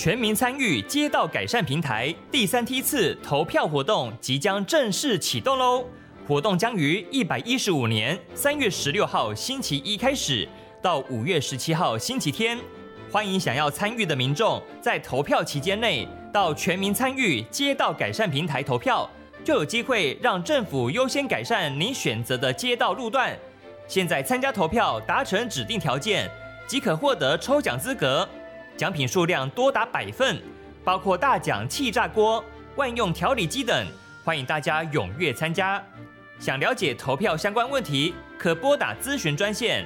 全民参与街道改善平台第3梯次投票活动即将正式启动喽！活动将于115年3月16号星期一开始，到5月17号星期天。欢迎想要参与的民众在投票期间内到全民参与街道改善平台投票，就有机会让政府优先改善你选择的街道路段。现在参加投票达成指定条件，即可获得抽奖资格。奖品数量多达100份，包括大奖气炸锅、万用调理机等，欢迎大家踊跃参加。想了解投票相关问题，可拨打咨询专线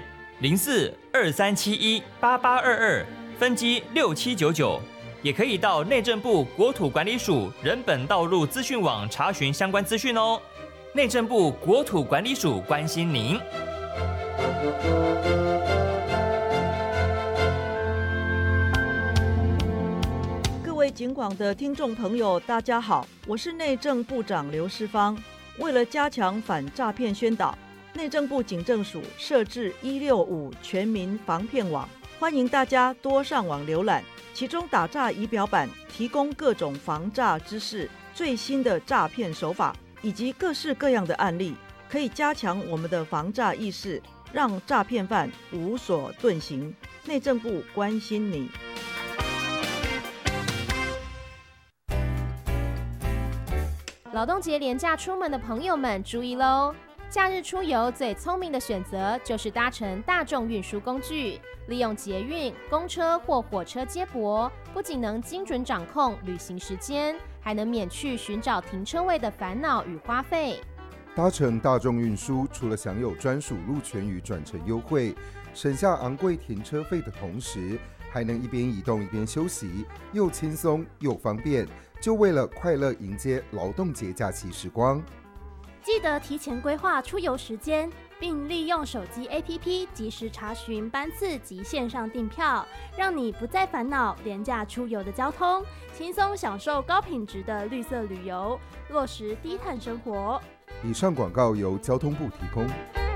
0423718822，分机6799，也可以到内政部国土管理署人本道路资讯网查询相关资讯哦。内政部国土管理署关心您。 各位警广的听众朋友，大家好，我是内政部长刘世芳。为了加强反诈骗宣导，内政部警政署设置165全民防骗网，欢迎大家多上网浏览。其中打诈仪表板提供各种防诈知识、最新的诈骗手法以及各式各样的案例，可以加强我们的防诈意识，让诈骗犯无所遁形。内政部关心你。 劳动节连假出门的朋友们注意喽！假日出游最聪明的选择就是搭乘大众运输工具，利用捷运、公车或火车接驳，不仅能精准掌控旅行时间，还能免去寻找停车位的烦恼与花费。 搭乘大众运输，除了享有专属路权与转乘优惠，省下昂贵停车费的同时，还能一边移动一边休息，又轻松又方便，就为了快乐迎接劳动节假期时光。 记得提前规划出游时间，并利用手机 APP 及时查询班次及线上订票，让你不再烦恼廉价出游的交通，轻松享受高品质的绿色旅游，落实低碳生活。 以上广告由交通部提供。